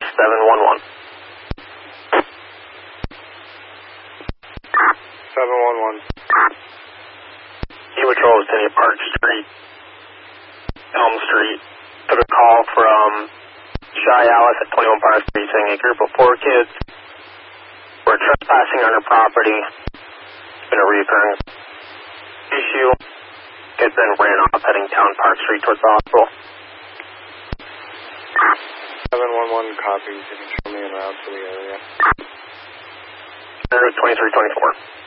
711. 711. Patrol is City Park Street, Elm Street. Took a call from Shy Alice at 21 Park Street saying a group of 4 kids were trespassing on her property. It's been a recurring issue. Kids then ran off heading down Park Street towards the hospital. 711 copy. You can show me en route to the area. 2324.